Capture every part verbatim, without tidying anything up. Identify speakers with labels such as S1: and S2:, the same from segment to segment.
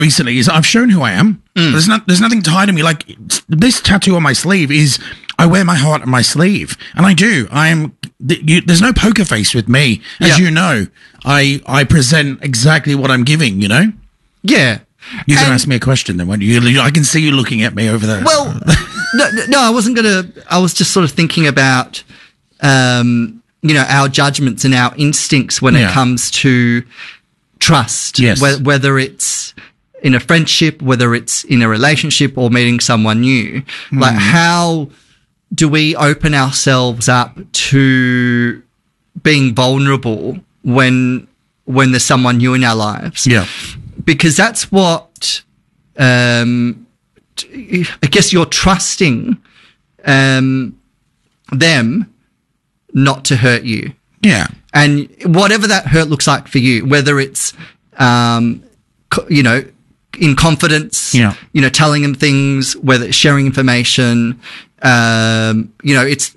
S1: recently is I've shown who I am. Mm. There's not, there's nothing tied to me. Like this tattoo on my sleeve is, I wear my heart on my sleeve, and I do. I am. Th- you, there's no poker face with me, as yeah. you know. I I present exactly what I'm giving. You know.
S2: Yeah.
S1: You can ask me a question then, won't you? I can see you looking at me over there.
S2: Well, no, no, I wasn't gonna. I was just sort of thinking about, um, you know, our judgments and our instincts when yeah. it comes to trust.
S1: Yes.
S2: Wh- whether it's in a friendship, whether it's in a relationship, or meeting someone new, mm. like how do we open ourselves up to being vulnerable when when there's someone new in our lives?
S1: Yeah.
S2: Because that's what, um, I guess you're trusting um, them not to hurt you.
S1: Yeah.
S2: And whatever that hurt looks like for you, whether it's, um, co- you know, in confidence,
S1: yeah.
S2: you know, telling them things, whether it's sharing information, um, you know, it's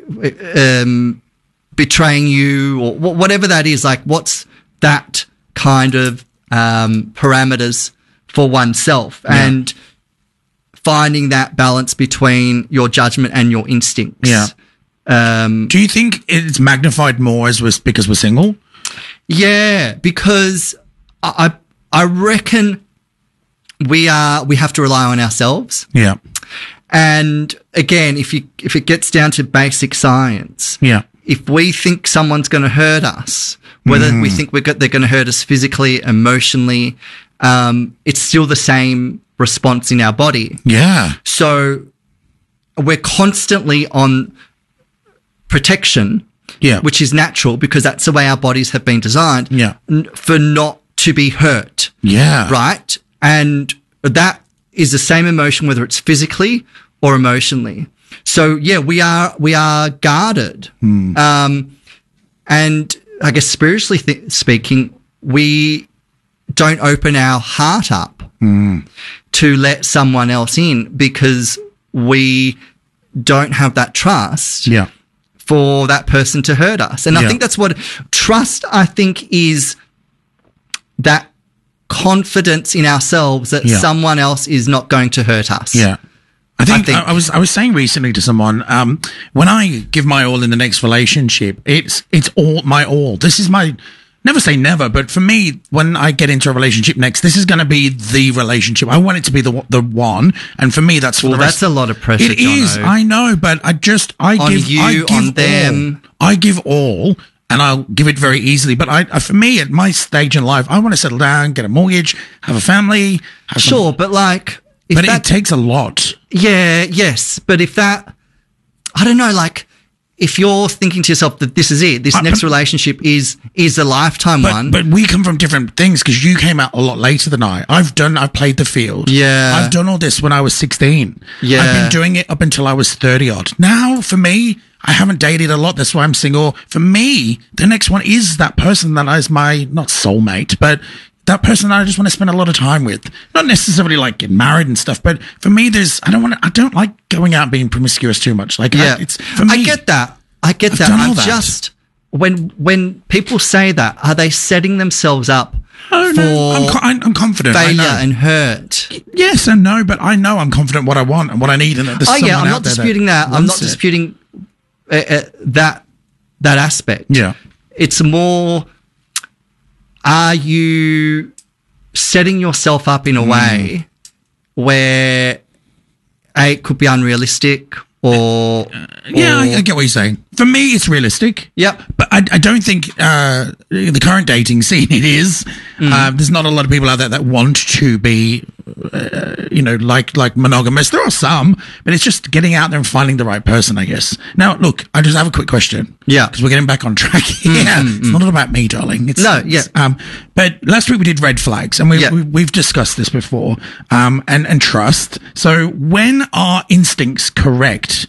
S2: um, betraying you or wh- whatever that is, like what's that kind of um, parameters for oneself
S1: yeah.
S2: and finding that balance between your judgment and your instincts.
S1: Yeah.
S2: Um,
S1: Do you think it's magnified more as we're, because we're single?
S2: Yeah, because I I reckon we are we have to rely on ourselves.
S1: Yeah.
S2: And again, if you if it gets down to basic science,
S1: yeah.
S2: if we think someone's going to hurt us, whether mm. we think we're go- they're going to hurt us physically, emotionally, um, it's still the same response in our body.
S1: Yeah.
S2: So we're constantly on protection,
S1: yeah,
S2: which is natural because that's the way our bodies have been designed.
S1: Yeah.
S2: n- for not to be hurt.
S1: Yeah.
S2: Right? And that is the same emotion, whether it's physically or emotionally. So yeah, we are, we are guarded.
S1: Mm.
S2: Um, and I guess spiritually th- speaking, we don't open our heart up
S1: mm.
S2: to let someone else in because we don't have that trust.
S1: Yeah.
S2: For that person to hurt us. And
S1: yeah.
S2: I think that's what trust, I think, is that confidence in ourselves that
S1: yeah.
S2: someone else is not going to hurt us.
S1: Yeah. I think I,
S2: think,
S1: I was I was saying recently to someone, um, when I give my all in the next relationship, it's it's all my all. This is my never say never, but for me, when I get into a relationship next, this is going to be the relationship. I want it to be the the one, and for me, that's for
S2: well,
S1: the rest.
S2: that's a lot of pressure.
S1: It is,
S2: Jono.
S1: I know, but I just I
S2: on
S1: give
S2: you,
S1: I give
S2: on them.
S1: all. I give all. And I'll give it very easily. But I, I, for me, at my stage in life, I want to settle down, get a mortgage, have a family. Have
S2: Sure,
S1: some,
S2: but like, if
S1: but
S2: that,
S1: it takes a lot.
S2: Yeah, yes. But if that, I don't know, like, if you're thinking to yourself that this is it, this
S1: uh,
S2: next
S1: but,
S2: relationship is is a lifetime
S1: but,
S2: one.
S1: But we come from different things because you came out a lot later than I. I've done, I've played the field.
S2: Yeah.
S1: I've done all this when I was sixteen.
S2: Yeah.
S1: I've been doing it up until I was thirty odd. Now, for me, I haven't dated a lot. That's why I'm single. For me, the next one is that person that is my, not soulmate, but that person that I just want to spend a lot of time with. Not necessarily like get married and stuff, but for me, there's, I don't want to, I don't like going out and being promiscuous too much. Like,
S2: yeah.
S1: I, it's, for me.
S2: I get that. I get
S1: I've
S2: that.
S1: done all
S2: I'm
S1: that.
S2: just, when, when people say that, are they setting themselves up
S1: Oh,
S2: for
S1: no. I'm, co- I'm, I'm confident. I
S2: failure
S1: know.
S2: and hurt?
S1: Yes and no, but I know I'm confident what I want and what I need. And that there's
S2: Oh yeah,
S1: someone
S2: I'm
S1: out
S2: not
S1: there
S2: disputing that.
S1: that
S2: I'm not
S1: wants it.
S2: disputing uh, uh, that that aspect.
S1: Yeah.
S2: It's more, are you setting yourself up in a
S1: Mm.
S2: way where A, it could be unrealistic or...
S1: Yeah,
S2: or,
S1: I, I get what you're saying. For me, it's realistic.
S2: Yep.
S1: But I, I don't think uh, the current dating scene, it is.
S2: Mm.
S1: Uh, there's not a lot of people out there that want to be, uh, you know, like like monogamous. There are some, but it's just getting out there and finding the right person, I guess. Now, look, I just have a quick question.
S2: Yeah.
S1: Because we're getting back on track here.
S2: Mm,
S1: It's not all about me, darling. It's,
S2: No, yeah.
S1: it's, Um, but last week we did red flags, and we,
S2: Yeah.
S1: we, we've discussed this before, um, and, and trust. So when are instincts correct?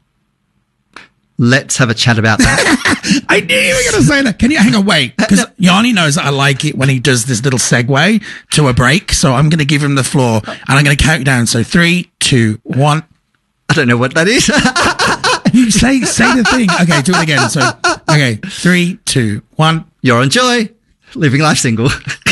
S2: Let's have a chat about that.
S1: I knew you were going to say that. Can you hang on? Wait, because Yanni knows that I like it when he does this little segue to a break. So I'm going to give him the floor, and I'm going to count down. So three, two, one.
S2: I don't know what that is.
S1: You say say the thing. Okay, do it again. So okay, three, two, one.
S2: You're on Joy, living life single.